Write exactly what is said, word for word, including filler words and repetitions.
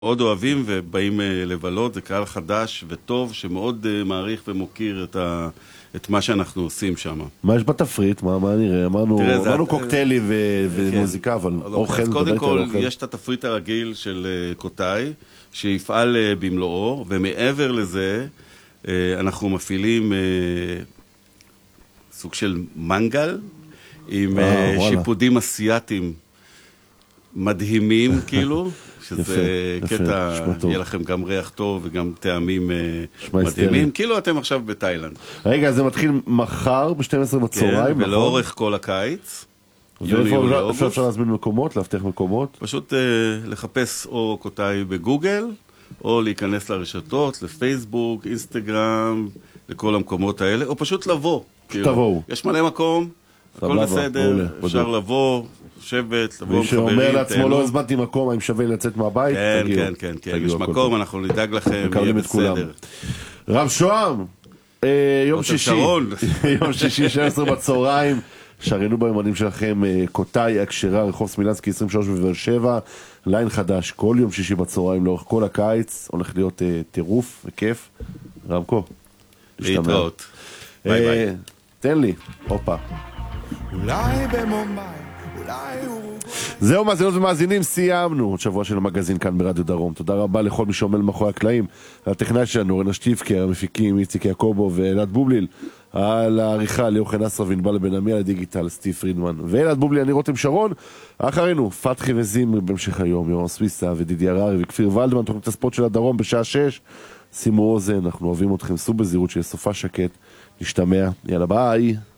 מאוד אוהבים ובאים לבלות, זה קהל חדש וטוב שמאוד מעריך ומוקיר את, ה... את מה שאנחנו עושים שם. מה יש בתפריט? מה, מה נראה? אמרנו, תראה, אמרנו זה... קוקטיילי ו... כן. ומוזיקה, אבל אוכל... אז קודם כל יש את התפריט הרגיל של קוטאי, שיפעל במלואו, ומעבר לזה אנחנו מפעילים סוג של מנגל, עם אה, שיפודים אסיאטיים מדהימים, כאילו, שזה יפה, קטע, יפה, יהיה לכם גם ריח טוב וגם טעמים מדהימים, כאילו אתם עכשיו בתאילנד. רגע, זה מתחיל מחר ב-שתים עשרה בצהריים, כן, ולאורך כל הקיץ. ואיפה אפשר להזמין מקומות, להבטיח מקומות? פשוט uh, לחפש או קוטאי בגוגל, או להיכנס לרשתות, לפייסבוק, אינסטגרם, לכל המקומות האלה, או פשוט לבוא. שתבואו. יש מלא מקום, הכל בסדר, אפשר לבוא, לשבת, לבוא עם חברים. מי שאומר לעצמו לא הזמנתי מקום, האם שווה לצאת מהבית? כן, כן, כן, כן, יש מקום, אנחנו נדאג לכם, יהיה בסדר. רב שוהם, יום שישי, יום שישי, שתים עשרה בצהריים, שרנו ביומנים שלכם, קוטאי, הקשרה, רחוב סמילנסקי עשרים ושלוש בבאר שבע, ליין חדש, כל יום שישי בצהריים, לאורך כל הקיץ, הולך להיות טירוף וכיף. רמקו, להתראות. ביי ביי. תן לי, הופה. אולי במומביי, אולי הוא... זהו, מאזינות ומאזינים, סיימנו עוד שבוע של המגזין כאן ברדיו דרום. תודה רבה לכל מי שעומד מאחורי הקלעים, הטכנאי שלנו, רנה שטיבקר, המפיקים, איציק יעקובו ואלעד בובליל, על העריכה ליאור חנסרה וענבל בן עמי, על הדיגיטל סטיב פרידמן ואלעד בובליל, אני רותם שרון. אחרינו פתחי וזימר בהמשך היום, יורם סוויסה ודידי הררי וכפיר ולדמן, תוכנית הספורט של הדרום בשעה שש. שימו אוזן, אנחנו אוהבים אתכם, סעו בזהירות, שיהיה סופה שקט, נשתמע, יאללה ביי.